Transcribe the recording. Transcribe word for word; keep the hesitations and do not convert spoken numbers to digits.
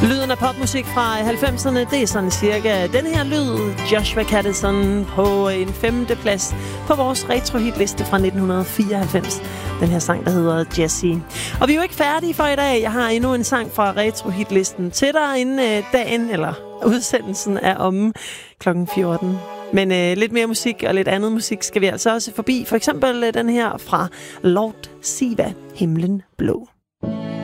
Lyden af popmusik fra halvfemserne, det er sådan cirka den her lyd. Joshua Caddison på en femte plads på vores retro-hitliste fra nitten fireoghalvfems. Den her sang, der hedder Jessie. Og vi er jo ikke færdige for i dag. Jeg har endnu en sang fra retro-hitlisten til dig, inden dagen eller udsendelsen er omme klokken fjorten. Men øh, lidt mere musik og lidt andet musik skal vi altså også forbi. For eksempel øh, den her fra Lord Siva, Himlen Blå.